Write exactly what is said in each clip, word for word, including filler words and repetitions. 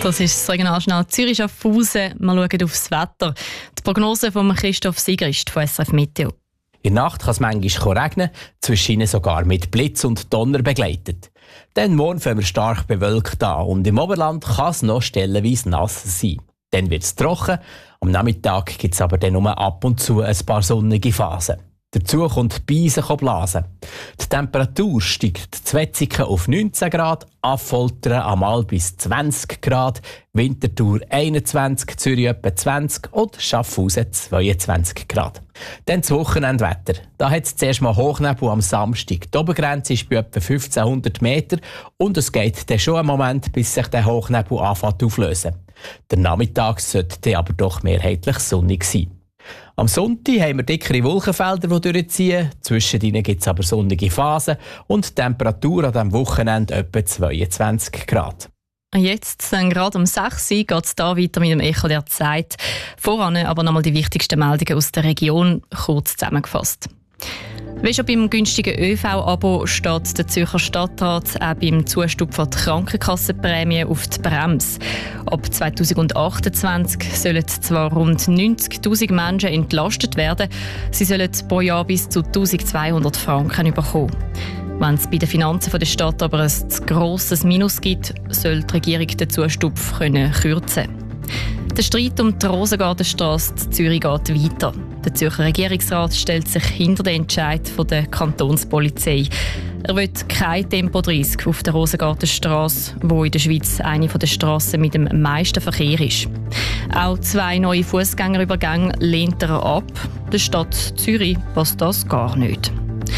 Das ist das Regionaljournal Zürich-Schaffhausen. Wir schauen aufs Wetter. Die Prognose von Christoph Sigrist von S R F Meteo. In der Nacht kann es manchmal regnen, zwischen sogar mit Blitz und Donner begleitet. Dann morgen fangen wir stark bewölkt an und im Oberland kann es noch stellenweise nass sein. Dann wird es trocken, am Nachmittag gibt es aber dann nur ab und zu ein paar sonnige Phasen. Dazu kommt die Beise blasen. Die Temperatur steigt in Wetzikon auf neunzehn Grad, Affoltern einmal bis zwanzig Grad, Winterthur einundzwanzig, Zürich etwa zwanzig und Schaffhausen zweiundzwanzig Grad. Dann das Wochenendwetter. Da hat es zuerst mal Hochnebel am Samstag. Die Obergrenze ist bei etwa fünfzehnhundert Meter und es geht dann schon einen Moment, bis sich der Hochnebel anfängt auflösen. Der Nachmittag sollte dann aber doch mehrheitlich sonnig sein. Am Sonntag haben wir dickere Wolkenfelder, die durchziehen. Zwischen ihnen gibt es aber sonnige Phasen und die Temperatur an diesem Wochenende etwa zweiundzwanzig Grad. Jetzt, gerade um sechs Uhr, geht es hier weiter mit dem Echo der Zeit. Voran aber nochmal die wichtigsten Meldungen aus der Region, kurz zusammengefasst. Wie schon beim günstigen ÖV-Abo steht der Zürcher Stadtrat auch beim Zustupfer der Krankenkassenprämie auf die Bremse. Ab zweitausendachtundzwanzig sollen zwar rund neunzigtausend Menschen entlastet werden, sie sollen pro Jahr bis zu eintausendzweihundert Franken bekommen. Wenn es bei den Finanzen der Stadt aber ein zu grosses Minus gibt, soll die Regierung den Zustupf können kürzen. Der Streit um die Rosengartenstrasse in Zürich geht weiter. Der Zürcher Regierungsrat stellt sich hinter den Entscheid der Kantonspolizei. Er will kein Tempo dreißig auf der Rosengartenstrasse, wo in der Schweiz eine der Strassen mit dem meisten Verkehr ist. Auch zwei neue Fußgängerübergänge lehnt er ab. Der Stadt Zürich passt das gar nicht.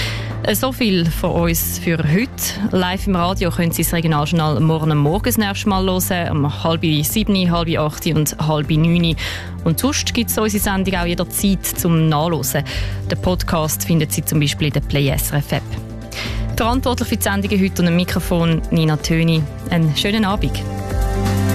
So viel von uns für heute. Live im Radio können Sie das Regionaljournal morgen am Morgen das nächste Mal hören, um halb sieben, halb acht und halb neun. Und sonst gibt es unsere Sendung auch jederzeit zum Nachhören. Den Podcast finden Sie zum Beispiel in der Play S R F App. Verantwortlich für die Sendungen heute und am Mikrofon Nina Töni. Einen schönen Abend.